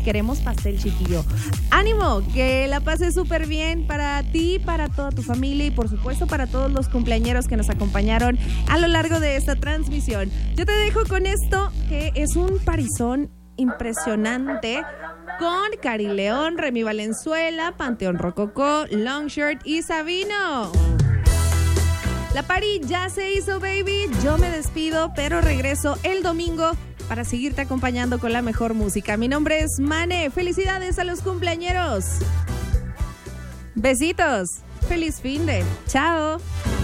queremos pastel, chiquillo. ¡Ánimo! Que la pases súper bien para ti, para toda tu familia y por supuesto para todos los cumpleañeros que nos acompañaron a lo largo de esta transmisión. Yo te dejo con esto, que es un parizón impresionante, con Cari León, Remy Valenzuela, Panteón Rococó, Longshirt y Sabino. La party ya se hizo, baby. Yo me despido, pero regreso el domingo para seguirte acompañando con la mejor música. Mi nombre es Mane. Felicidades a los cumpleañeros. Besitos. Feliz finde. Chao.